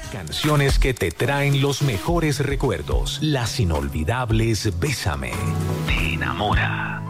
Canciones que te traen los mejores recuerdos. Las inolvidables Bésame. Te enamora.